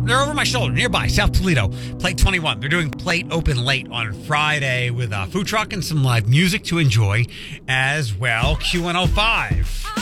they're over my shoulder, nearby, South Toledo, Plate 21. They're doing Plate Open Late on Friday with a food truck and some live music to enjoy as well. Q105.